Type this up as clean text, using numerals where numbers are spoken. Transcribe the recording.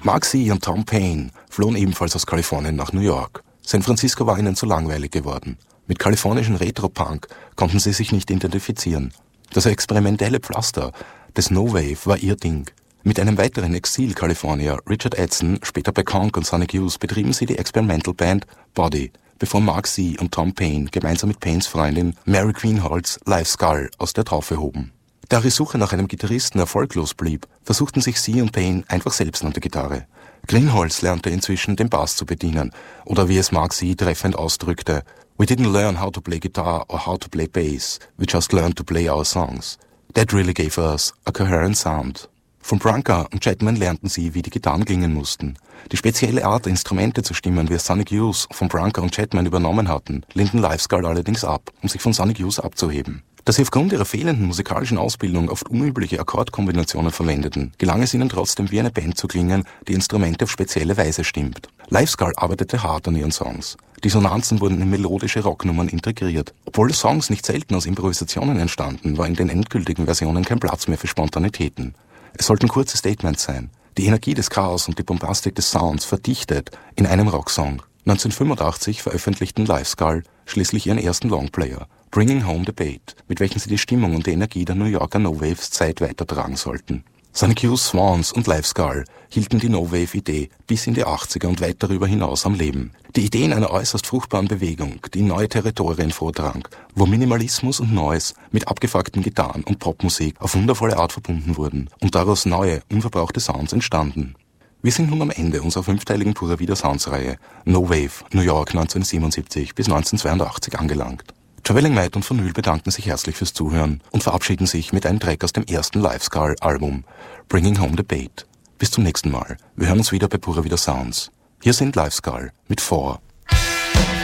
Mark C. und Tom Paine flohen ebenfalls aus Kalifornien nach New York. San Francisco war ihnen zu langweilig geworden. Mit kalifornischen Retro-Punk konnten sie sich nicht identifizieren. Das experimentelle Pflaster des No-Wave war ihr Ding. Mit einem weiteren Exil-Kalifornier, Richard Edson, später bei Conk und Sonic Youth, betrieben sie die Experimental Band Body, bevor Mark C. und Tom Paine gemeinsam mit Paines Freundin Mary Greenhalghs Live Skull aus der Taufe hoben. Da ihre Suche nach einem Gitarristen erfolglos blieb, versuchten sich sie und Paine einfach selbst an der Gitarre. Greenhalghs lernte inzwischen den Bass zu bedienen, oder wie es Mark C. treffend ausdrückte: "We didn't learn how to play guitar or how to play bass, we just learned to play our songs. That really gave us a coherent sound." Von Branca und Chapman lernten sie, wie die Gitarren klingen mussten. Die spezielle Art, Instrumente zu stimmen, wie es Sonic Youth von Branca und Chapman übernommen hatten, lehnten Live Skull allerdings ab, um sich von Sonic Youth abzuheben. Da sie aufgrund ihrer fehlenden musikalischen Ausbildung oft unübliche Akkordkombinationen verwendeten, gelang es ihnen trotzdem, wie eine Band zu klingen, die Instrumente auf spezielle Weise stimmt. Live Skull arbeitete hart an ihren Songs. Dissonanzen wurden in melodische Rocknummern integriert. Obwohl Songs nicht selten aus Improvisationen entstanden, war in den endgültigen Versionen kein Platz mehr für Spontanitäten. Es sollten kurze Statements sein. Die Energie des Chaos und die Bombastik des Sounds verdichtet in einem Rocksong. 1985 veröffentlichten Live Skull schließlich ihren ersten Longplayer, Bringing Home the Bait, mit welchem sie die Stimmung und die Energie der New Yorker No-Waves Zeit weitertragen sollten. Sonic Youth, Swans und Live Skull hielten die No-Wave-Idee bis in die 80er und weit darüber hinaus am Leben. Die Ideen einer äußerst fruchtbaren Bewegung, die in neue Territorien vordrang, wo Minimalismus und Noise mit abgefuckten Gitarren und Popmusik auf wundervolle Art verbunden wurden und daraus neue, unverbrauchte Sounds entstanden. Wir sind nun am Ende unserer 5-teiligen Pura Vida Sounds-Reihe No Wave, New York 1977 bis 1982 angelangt. Traveling Matt und Vinyl bedanken sich herzlich fürs Zuhören und verabschieden sich mit einem Track aus dem ersten Live Skull Album, Bringing Home the Bait. Bis zum nächsten Mal. Wir hören uns wieder bei Pura Vida Sounds. Hier sind Live Skull mit 4.